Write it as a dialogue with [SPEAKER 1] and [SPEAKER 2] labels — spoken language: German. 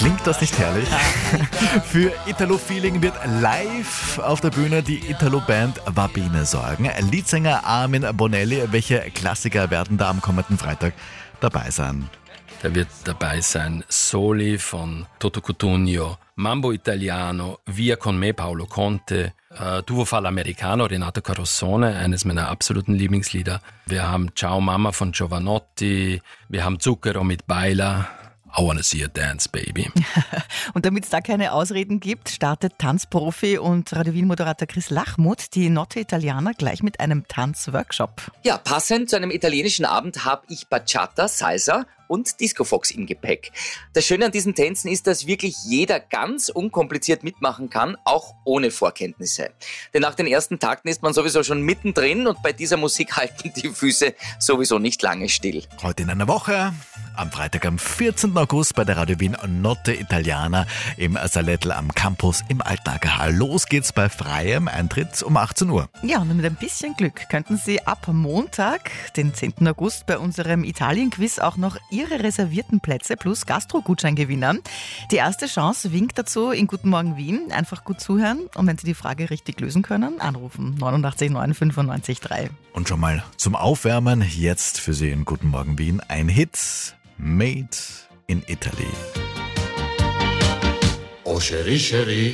[SPEAKER 1] Klingt das nicht herrlich? Für Italo-Feeling wird live auf der Bühne die Italo-Band Va Bene sorgen. Leadsänger Armin Bonelli, welche Klassiker werden da am kommenden Freitag dabei sein?
[SPEAKER 2] Da wird dabei sein Soli von Toto Cutugno, Mambo Italiano, Via con me Paolo Conte, Tuo fa l'americano, Renato Carosone, eines meiner absoluten Lieblingslieder. Wir haben Ciao Mama von Giovanotti, wir haben Zucchero mit Baila. I wanna see a dance, baby.
[SPEAKER 3] Und damit es da keine Ausreden gibt, startet Tanzprofi und Radio Wien-Moderator Chris Lachmuth die Notte Italiana gleich mit einem Tanzworkshop.
[SPEAKER 4] Ja, passend zu einem italienischen Abend habe ich Bachata, Salsa und Discofox im Gepäck. Das Schöne an diesen Tänzen ist, dass wirklich jeder ganz unkompliziert mitmachen kann, auch ohne Vorkenntnisse. Denn nach den ersten Takten ist man sowieso schon mittendrin und bei dieser Musik halten die Füße sowieso nicht lange still.
[SPEAKER 1] Heute in einer Woche, am Freitag, am 14. August bei der Radio Wien Notte Italiana im Salettl am Campus im Altlager. Los geht's bei freiem Eintritt um 18 Uhr.
[SPEAKER 3] Ja, und mit ein bisschen Glück könnten Sie ab Montag, den 10. August, bei unserem Italien-Quiz auch noch Ihre reservierten Plätze plus Gastro-Gutschein gewinnen. Die erste Chance winkt dazu in Guten Morgen Wien. Einfach gut zuhören und wenn Sie die Frage richtig lösen können, anrufen 89 9 95 3.
[SPEAKER 1] Und schon mal zum Aufwärmen jetzt für Sie in Guten Morgen Wien ein Hit Made in Italy.
[SPEAKER 5] Oh, Cherie, Cherie.